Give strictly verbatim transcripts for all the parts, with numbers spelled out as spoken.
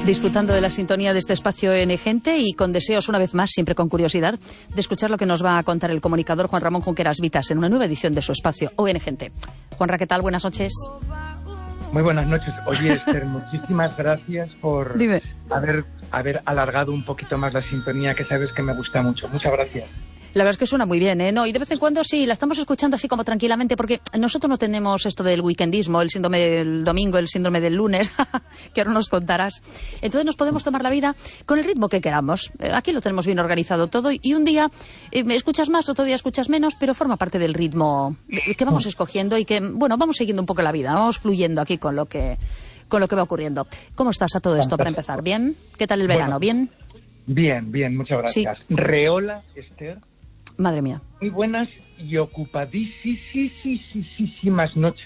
disfrutando de la sintonía de este espacio O N Gente y con deseos, una vez más, siempre con curiosidad, de escuchar lo que nos va a contar el comunicador Juan Ramón Junqueras Vitas en una nueva edición de su espacio O N Gente. Juanra, ¿qué tal? Buenas noches. Muy buenas noches. Oye, Esther, muchísimas gracias por Dime. haber, haber alargado un poquito más la sintonía, que sabes que me gusta mucho. Muchas gracias. La verdad es que suena muy bien, ¿eh? No, y de vez en cuando sí, la estamos escuchando así como tranquilamente, porque nosotros no tenemos esto del weekendismo, el síndrome del domingo, el síndrome del lunes, que ahora nos contarás. Entonces nos podemos tomar la vida con el ritmo que queramos. Aquí lo tenemos bien organizado todo, y un día eh, escuchas más, otro día escuchas menos, pero forma parte del ritmo que vamos escogiendo y que, bueno, vamos siguiendo un poco la vida, vamos fluyendo aquí con lo que, con lo que va ocurriendo. ¿Cómo estás a todo esto para empezar? ¿Bien? ¿Qué tal el verano? Bueno, ¿Bien? Bien, bien, muchas gracias. Sí. Reola, Esther. Madre mía. Muy buenas y ocupadísimas noches.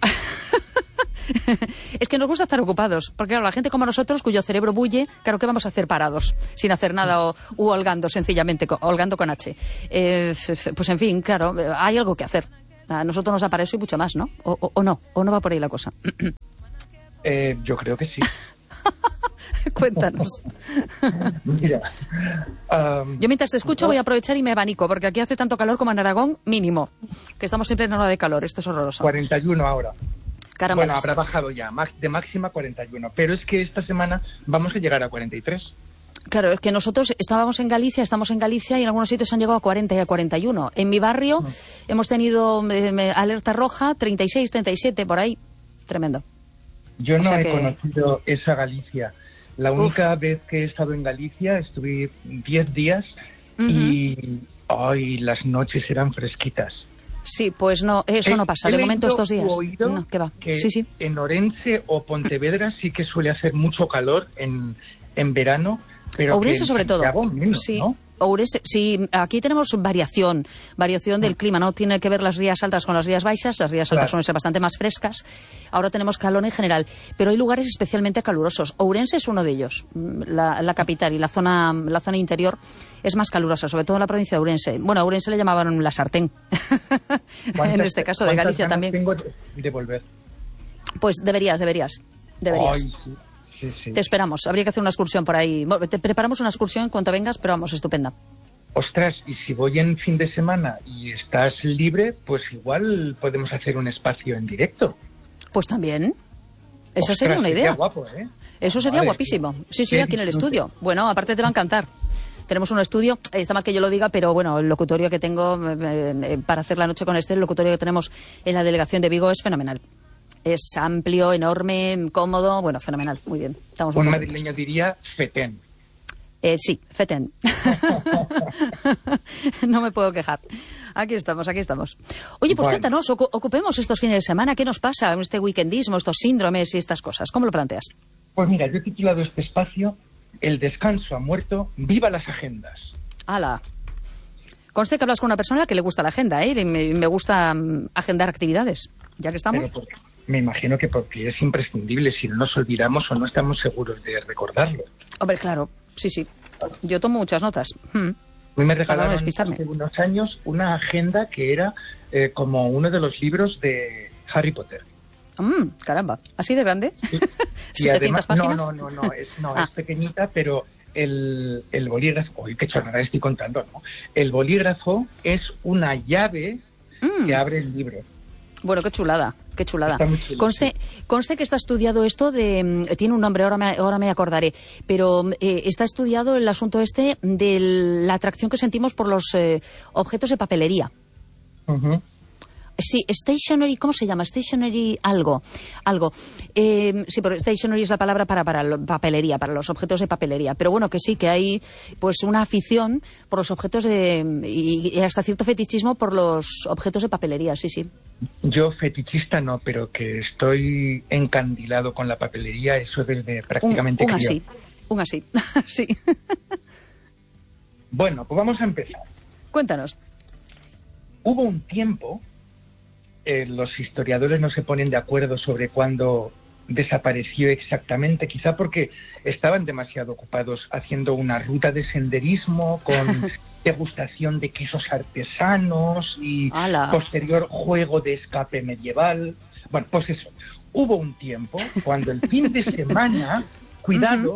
Es que nos gusta estar ocupados, porque claro, la gente como nosotros, cuyo cerebro bulle, claro, ¿qué vamos a hacer parados? Sin hacer nada o u holgando, sencillamente, holgando con H. Eh, pues en fin, claro, hay algo que hacer. A nosotros nos da para eso y mucho más, ¿no? O, o, o no, o no va por ahí la cosa. Eh, yo creo que sí. Cuéntanos. Mira, um, yo mientras te escucho voy a aprovechar y me abanico, porque aquí hace tanto calor como en Aragón, mínimo. Que estamos siempre en hora de calor, esto es horroroso. cuarenta y uno ahora. Caramba. Bueno, habrá bajado ya, de máxima cuarenta y uno. Pero es que esta semana vamos a llegar a cuarenta y tres. Claro, es que nosotros estábamos en Galicia, estamos en Galicia y en algunos sitios han llegado a cuarenta y a cuarenta y uno. En mi barrio uh-huh. hemos tenido eh, alerta roja, treinta y seis, treinta y siete, por ahí. Tremendo. Yo no o sea he que... conocido esa Galicia. La única Uf. vez que he estado en Galicia estuve diez días uh-huh. y ay, las noches eran fresquitas. Sí, pues no, eso he, no pasa de momento estos días. Oído no, ¿qué va? Que sí, sí. En Orense o Pontevedra sí que suele hacer mucho calor en, en verano, pero Ourense sobre todo. Menos, sí. ¿no? Ourense, sí, aquí tenemos variación, variación del clima, ¿no? Tiene que ver las rías altas con las rías baixas, las rías altas claro. son bastante más frescas, ahora tenemos calor en general, pero hay lugares especialmente calurosos. Ourense es uno de ellos, la, la capital y la zona, la zona interior es más calurosa, sobre todo en la provincia de Ourense. Bueno, a Ourense le llamaban la sartén, en este caso de Galicia también. Tengo de volver. Pues deberías, deberías, deberías. Ay, sí. Sí, sí. Te esperamos. Habría que hacer una excursión por ahí. Te preparamos una excursión en cuanto vengas, pero vamos, estupenda. Ostras, y si voy en fin de semana y estás libre, pues igual podemos hacer un espacio en directo. Pues también. Esa Ostras, sería una idea. Sería guapo, ¿eh? Eso sería Madre, guapísimo. Sí, sí, aquí en el estudio. Bueno, aparte te va a encantar. Tenemos un estudio, está mal que yo lo diga, pero bueno, el locutorio que tengo eh, para hacer la noche con Esther, el locutorio que tenemos en la delegación de Vigo es fenomenal. Es amplio, enorme, cómodo, bueno, fenomenal, muy bien. Estamos Un madrileño diría fetén. Eh, sí, fetén. No me puedo quejar. Aquí estamos, aquí estamos. Oye, pues bueno. Cuéntanos, ocu- ocupemos estos fines de semana, ¿qué nos pasa? Este weekendismo, estos síndromes y estas cosas, ¿cómo lo planteas? Pues mira, yo he titulado este espacio El descanso ha muerto, viva las agendas. ¡Hala! Conste que hablas con una persona que le gusta la agenda, ¿eh? Y me, me gusta um, agendar actividades, ya que estamos. Pero porque, me imagino que porque es imprescindible, si no nos olvidamos o no estamos seguros de recordarlo. Hombre, claro, sí, sí. Yo tomo muchas notas. Hmm. A mí me regalaron hace unos años una agenda que era eh, como uno de los libros de Harry Potter. Mm, caramba, ¿así de grande? Sí. Y ¿setecientas además, páginas? no, no, no, no, es, no, ah. es pequeñita, pero el, el bolígrafo, uy, qué chorrada estoy contando, ¿no? El bolígrafo es una llave mm. que abre el libro. Bueno, qué chulada, qué chulada. Chulo, conste, sí. conste que está estudiado esto de... Tiene un nombre, ahora me, ahora me acordaré, pero eh, está estudiado el asunto este de la atracción que sentimos por los eh, objetos de papelería. Uh-huh. Sí, stationery, ¿cómo se llama? Stationery algo, algo. Eh, sí, pero stationery es la palabra para, para la papelería, para los objetos de papelería. Pero bueno, que sí, que hay pues una afición por los objetos de... y, y hasta cierto fetichismo por los objetos de papelería, sí, sí. Yo fetichista no, pero que estoy encandilado con la papelería, eso desde prácticamente un, un crío. así, un así, sí. Bueno, pues vamos a empezar. Cuéntanos. Hubo un tiempo... Eh, los historiadores no se ponen de acuerdo sobre cuándo desapareció exactamente, quizá porque estaban demasiado ocupados haciendo una ruta de senderismo con degustación de quesos artesanos y ¡Hala! Posterior juego de escape medieval. Bueno, pues eso, hubo un tiempo cuando el fin de semana, cuidado, uh-huh.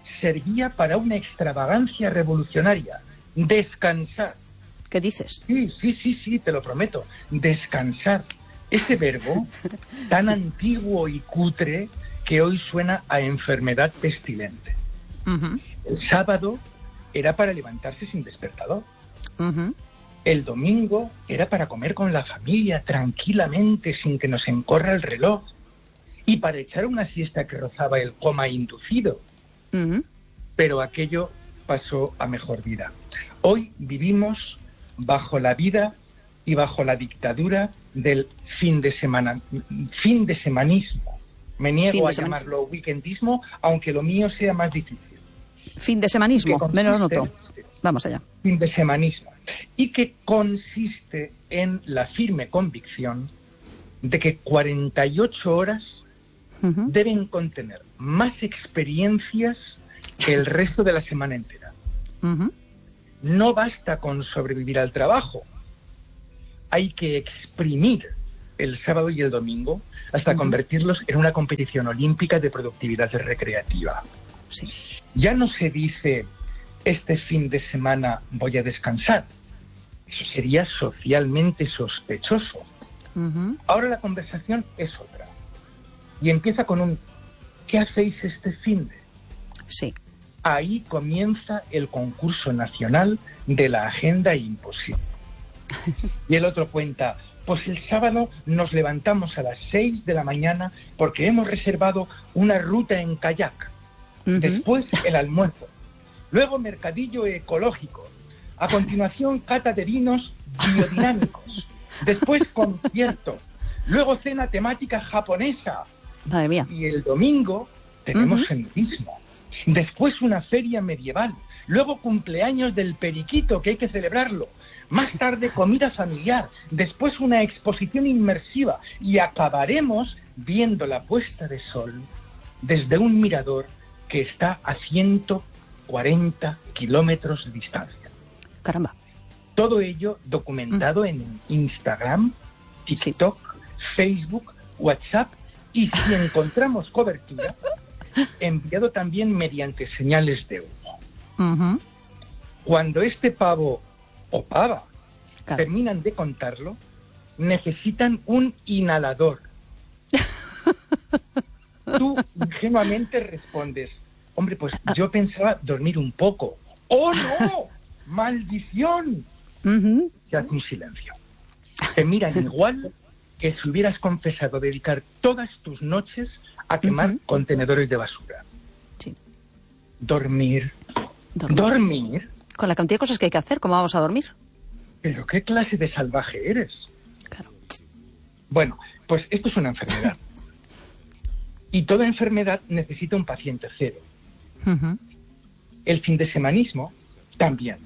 servía para una extravagancia revolucionaria: descansar. ¿Qué dices? Sí, sí, sí, sí, te lo prometo. Descansar. Ese verbo tan antiguo y cutre que hoy suena a enfermedad pestilente. Uh-huh. El sábado era para levantarse sin despertador. Uh-huh. El domingo era para comer con la familia tranquilamente sin que nos encorra el reloj. Y para echar una siesta que rozaba el coma inducido. Uh-huh. Pero aquello pasó a mejor vida. Hoy vivimos bajo la vida y bajo la dictadura del fin de semana, fin de semanismo. Me niego a llamarlo weekendismo, aunque lo mío sea más difícil. Fin de semanismo, me lo noto. Vamos allá. Fin de semanismo. Y que consiste en la firme convicción de que cuarenta y ocho horas uh-huh. deben contener más experiencias que el resto de la semana entera. Uh-huh. No basta con sobrevivir al trabajo. Hay que exprimir el sábado y el domingo hasta uh-huh. convertirlos en una competición olímpica de productividad recreativa. Sí. Ya no se dice, este fin de semana voy a descansar. Eso sería socialmente sospechoso. Uh-huh. Ahora la conversación es otra. Y empieza con un, ¿qué hacéis este fin de? Sí. Ahí comienza el concurso nacional de la agenda imposible. Y el otro cuenta, pues el sábado nos levantamos a las seis de la mañana porque hemos reservado una ruta en kayak. Uh-huh. Después el almuerzo. Luego mercadillo ecológico. A continuación cata de vinos biodinámicos. Después concierto. Luego cena temática japonesa. Madre mía. Y el domingo tenemos Uh-huh. senderismo. Después una feria medieval. Luego cumpleaños del periquito, que hay que celebrarlo. Más tarde comida familiar. Después una exposición inmersiva. Y acabaremos viendo la puesta de sol desde un mirador que está a ciento cuarenta kilómetros de distancia. Caramba. Todo ello documentado uh-huh. en Instagram, TikTok, sí. Facebook, WhatsApp y, si encontramos cobertura, enviado también mediante señales de humo. Uh-huh. Cuando este pavo o pava claro. terminan de contarlo, necesitan un inhalador. Tú ingenuamente respondes, hombre, pues yo pensaba dormir un poco. ¡Oh, no! ¡Maldición! Uh-huh. Se hace un silencio. Te miran igual que si hubieras confesado dedicar todas tus noches a quemar uh-huh. contenedores de basura. Sí. Dormir. Dormir. Dormir. Con la cantidad de cosas que hay que hacer, ¿cómo vamos a dormir? ¿Pero qué clase de salvaje eres? Claro. Bueno, pues esto es una enfermedad. Y toda enfermedad necesita un paciente cero. Uh-huh. El findesemanismo también.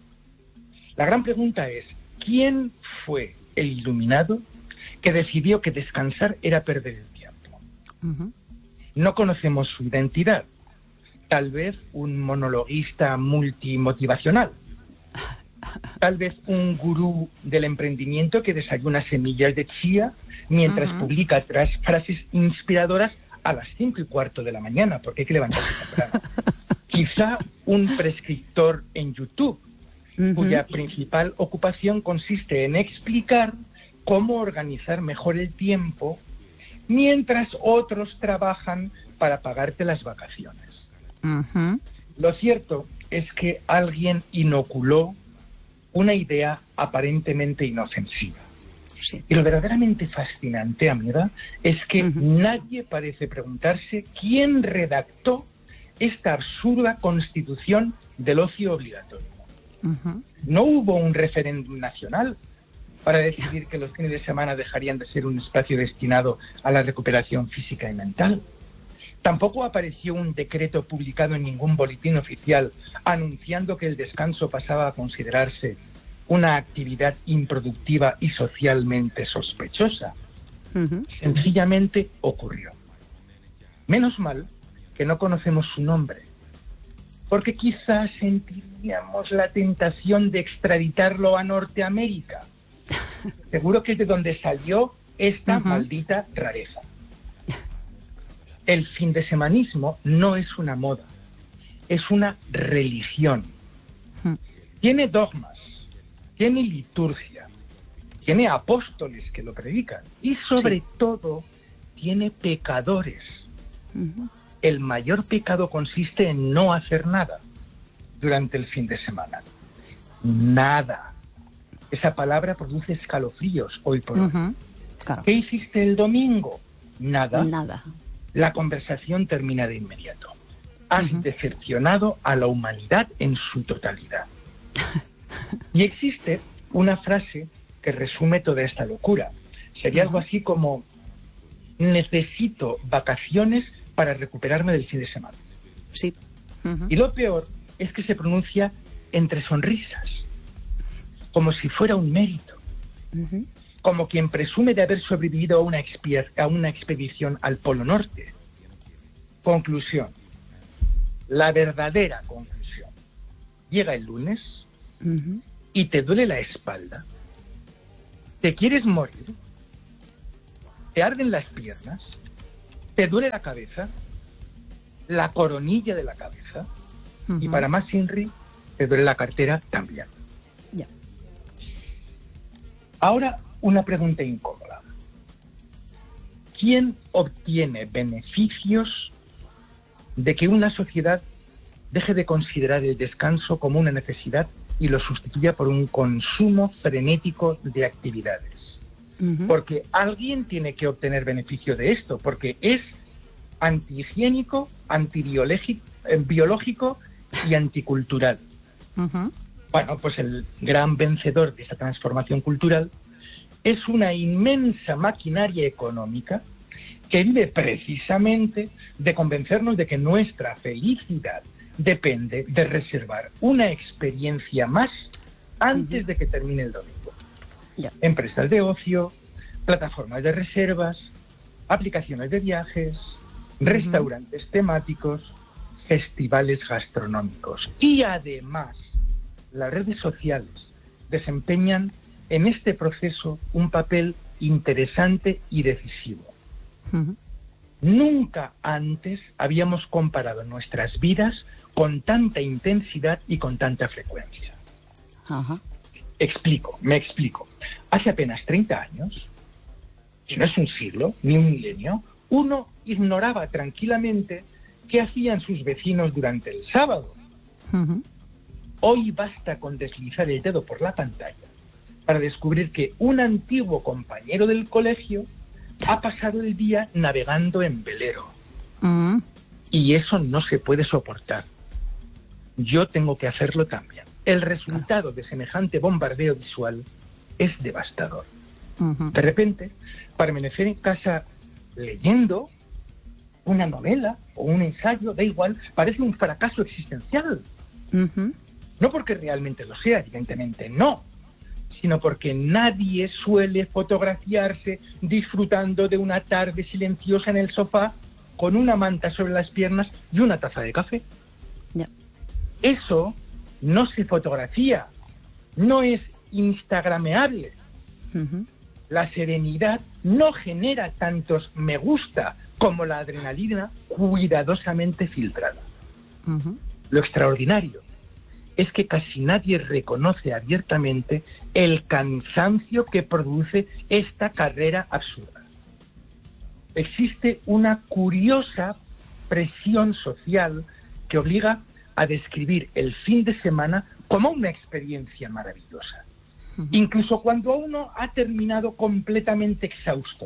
La gran pregunta es, ¿quién fue el iluminado que decidió que descansar era perder el tiempo? Uh-huh. No conocemos su identidad. Tal vez un monologuista multimotivacional. Tal vez un gurú del emprendimiento que desayuna semillas de chía mientras uh-huh. publica tras frases inspiradoras a las cinco y cuarto de la mañana, porque hay que levantarse temprano. Quizá un prescriptor en YouTube, uh-huh. cuya principal ocupación consiste en explicar cómo organizar mejor el tiempo, mientras otros trabajan para pagarte las vacaciones. Uh-huh. Lo cierto es que alguien inoculó una idea aparentemente inofensiva. Sí. Y lo verdaderamente fascinante, amiga, es que uh-huh. nadie parece preguntarse quién redactó esta absurda constitución del ocio obligatorio. Uh-huh. No hubo un referéndum nacional para decidir que los fines de semana dejarían de ser un espacio destinado a la recuperación física y mental. Tampoco apareció un decreto publicado en ningún boletín oficial anunciando que el descanso pasaba a considerarse una actividad improductiva y socialmente sospechosa. Uh-huh. Sencillamente ocurrió. Menos mal que no conocemos su nombre, porque quizás sentiríamos la tentación de extraditarlo a Norteamérica. Seguro que es de donde salió esta uh-huh. maldita rareza. El findesemanismo no es una moda, es una religión. Mm. Tiene dogmas, tiene liturgia, tiene apóstoles que lo predican y sobre Sí. todo tiene pecadores. Uh-huh. El mayor pecado consiste en no hacer nada durante el fin de semana. Nada. Esa palabra produce escalofríos hoy por hoy. Uh-huh. Claro. ¿Qué hiciste el domingo? Nada. Nada. La conversación termina de inmediato. Has Uh-huh. decepcionado a la humanidad en su totalidad. Y existe una frase que resume toda esta locura. Sería uh-huh. algo así como: necesito vacaciones para recuperarme del fin de semana. Sí. Uh-huh. Y lo peor es que se pronuncia entre sonrisas, como si fuera un mérito. Uh-huh. Como quien presume de haber sobrevivido a una, expia- a una expedición al Polo Norte. Conclusión. La verdadera conclusión. Llega el lunes uh-huh. y te duele la espalda. Te quieres morir. Te arden las piernas. Te duele la cabeza. La coronilla de la cabeza. Uh-huh. Y para más Inri, te duele la cartera también. Yeah. Ahora, una pregunta incómoda. ¿Quién obtiene beneficios de que una sociedad deje de considerar el descanso como una necesidad y lo sustituya por un consumo frenético de actividades? Uh-huh. Porque alguien tiene que obtener beneficio de esto, porque es antihigiénico, antibiológico y anticultural. Uh-huh. Bueno, pues el gran vencedor de esta transformación cultural es una inmensa maquinaria económica que vive precisamente de convencernos de que nuestra felicidad depende de reservar una experiencia más antes uh-huh. de que termine el domingo. Yeah. Empresas de ocio, plataformas de reservas, aplicaciones de viajes, uh-huh. restaurantes temáticos, festivales gastronómicos. Y además, las redes sociales desempeñan en este proceso un papel interesante y decisivo. Uh-huh. Nunca antes habíamos comparado nuestras vidas con tanta intensidad y con tanta frecuencia. Uh-huh. Explico, me explico. Hace apenas treinta años, y no es un siglo, ni un milenio, uno ignoraba tranquilamente qué hacían sus vecinos durante el sábado. Uh-huh. Hoy basta con deslizar el dedo por la pantalla para descubrir que un antiguo compañero del colegio ha pasado el día navegando en velero. Uh-huh. Y eso no se puede soportar. Yo tengo que hacerlo también. El resultado de semejante bombardeo visual es devastador. Uh-huh. De repente, permanecer en casa leyendo una novela o un ensayo, da igual, parece un fracaso existencial. Uh-huh. No porque realmente lo sea, evidentemente no, sino porque nadie suele fotografiarse disfrutando de una tarde silenciosa en el sofá con una manta sobre las piernas y una taza de café. Yeah. Eso no se fotografía, no es instagrameable. Uh-huh. La serenidad no genera tantos me gusta como la adrenalina cuidadosamente filtrada. Uh-huh. Lo extraordinario es que casi nadie reconoce abiertamente el cansancio que produce esta carrera absurda. Existe una curiosa presión social que obliga a describir el fin de semana como una experiencia maravillosa, uh-huh. incluso cuando uno ha terminado completamente exhausto,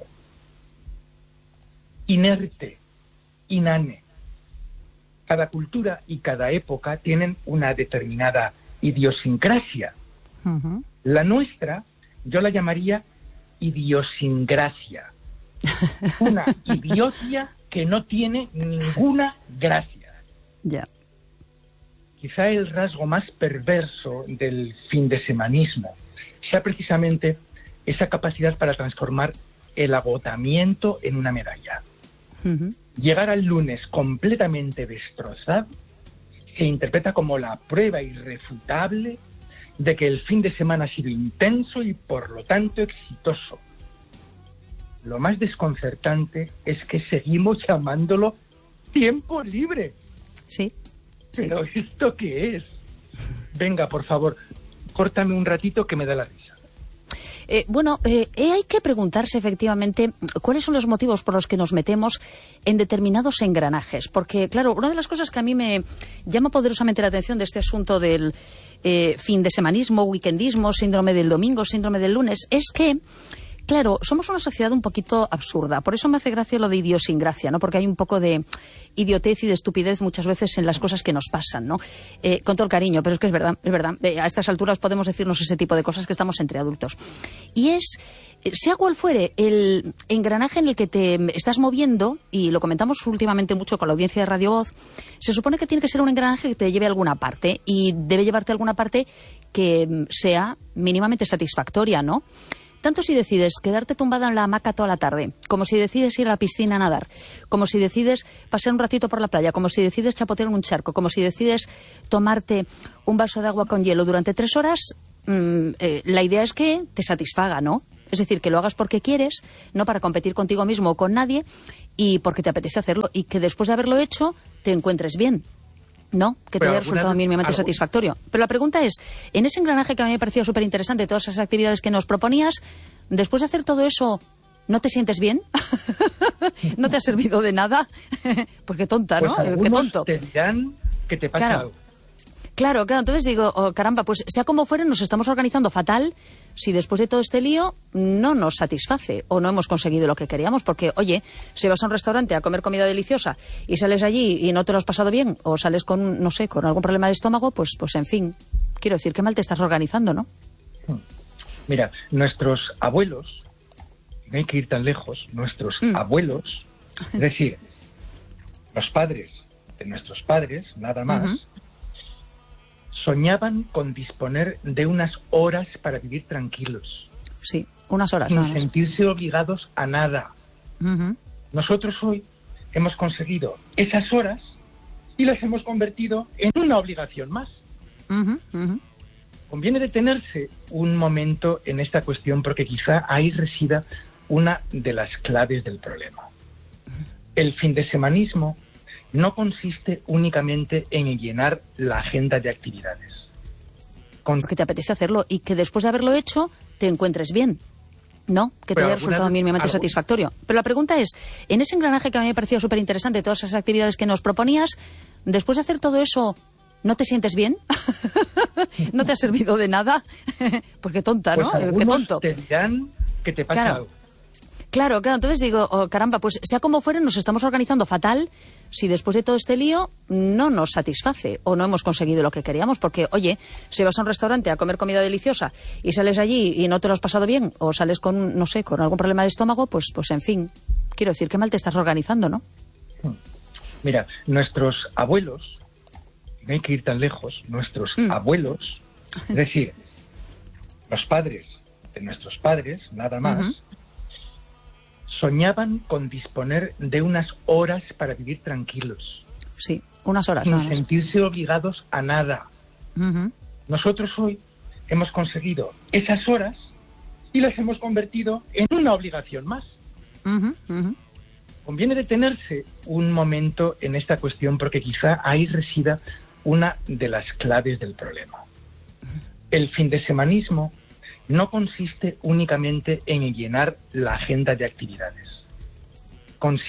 inerte, inane. Cada cultura y cada época tienen una determinada idiosincrasia. Uh-huh. La nuestra, yo la llamaría idiosingracia. Una idiocia que no tiene ninguna gracia. Yeah. Quizá el rasgo más perverso del fin de semanismo sea precisamente esa capacidad para transformar el agotamiento en una medalla. Uh-huh. Llegar al lunes completamente destrozado se interpreta como la prueba irrefutable de que el fin de semana ha sido intenso y por lo tanto exitoso. Lo más desconcertante es que seguimos llamándolo tiempo libre. Sí. ¿pero esto qué es? Venga, por favor, córtame un ratito que me da la risa. Eh, bueno, eh, hay que preguntarse efectivamente cuáles son los motivos por los que nos metemos en determinados engranajes. Porque, claro, una de las cosas que a mí me llama poderosamente la atención de este asunto del eh, fin de semanismo, weekendismo, síndrome del domingo, síndrome del lunes, es que, claro, somos una sociedad un poquito absurda. Por eso me hace gracia lo de idiosincrasia, ¿no? Porque hay un poco de idiotez y de estupidez muchas veces en las cosas que nos pasan, ¿no? Eh, con todo el cariño, pero es que es verdad, es verdad. Eh, a estas alturas podemos decirnos ese tipo de cosas que estamos entre adultos. Y es, sea cual fuere el engranaje en el que te estás moviendo, y lo comentamos últimamente mucho con la audiencia de Radio Voz, se supone que tiene que ser un engranaje que te lleve a alguna parte, y debe llevarte a alguna parte que sea mínimamente satisfactoria, ¿no? Tanto si decides quedarte tumbada en la hamaca toda la tarde, como si decides ir a la piscina a nadar, como si decides pasar un ratito por la playa, como si decides chapotear en un charco, como si decides tomarte un vaso de agua con hielo durante tres horas, mmm, eh, la idea es que te satisfaga, ¿no? Es decir, que lo hagas porque quieres, no para competir contigo mismo o con nadie, y porque te apetece hacerlo, y que después de haberlo hecho te encuentres bien. No, que te haya resultado mínimamente algo satisfactorio. Pero la pregunta es, en ese engranaje que a mí me pareció súper interesante, todas esas actividades que nos proponías, después de hacer todo eso, ¿no te sientes bien? ¿No te ha servido de nada? Porque tonta, ¿no? Pues Qué tonto. Te dirán que te pasa claro. algo. Claro, claro, entonces digo, oh, caramba, pues sea como fuere, nos estamos organizando fatal si después de todo este lío no nos satisface o no hemos conseguido lo que queríamos, porque, oye, si vas a un restaurante a comer comida deliciosa y sales allí y no te lo has pasado bien, o sales con, no sé, con algún problema de estómago, pues, pues en fin, quiero decir, qué mal te estás organizando, ¿no? Mira, nuestros abuelos, no hay que ir tan lejos, nuestros mm. abuelos, es decir, los padres de nuestros padres, nada más, uh-huh. soñaban con disponer de unas horas para vivir tranquilos. Sí, unas horas. Sin nada más. sentirse obligados a nada. Uh-huh. Nosotros hoy hemos conseguido esas horas y las hemos convertido en una obligación más. Uh-huh. Uh-huh. Conviene detenerse un momento en esta cuestión porque quizá ahí resida una de las claves del problema. El findesemanismo no consiste únicamente en llenar la agenda de actividades. Con... Porque te apetece hacerlo y que después de haberlo hecho te encuentres bien. No, que te haya resultado mínimamente algo... satisfactorio. Pero la pregunta es, en ese engranaje que a mí me pareció súper interesante, todas esas actividades que nos proponías, después de hacer todo eso, ¿no te sientes bien? ¿No te ha servido de nada? Porque tonta, ¿no? Pues Qué tonto. Te dirán que te pasa claro. algo. Claro, claro, entonces digo, oh, caramba, pues sea como fuere, nos estamos organizando fatal si después de todo este lío no nos satisface o no hemos conseguido lo que queríamos, porque, oye, si vas a un restaurante a comer comida deliciosa y sales allí y no te lo has pasado bien, o sales con, no sé, con algún problema de estómago, pues, pues en fin, quiero decir, qué mal te estás organizando, ¿no? Mira, nuestros abuelos, no hay que ir tan lejos, nuestros mm. abuelos, es decir, los padres de nuestros padres, nada más, uh-huh. soñaban con disponer de unas horas para vivir tranquilos. Sí, unas horas. Sin nada más. sentirse obligados a nada. Uh-huh. Nosotros hoy hemos conseguido esas horas y las hemos convertido en una obligación más. Uh-huh. Uh-huh. Conviene detenerse un momento en esta cuestión porque quizá ahí resida una de las claves del problema. El findesemanismo no consiste únicamente en llenar la agenda de actividades. Consiste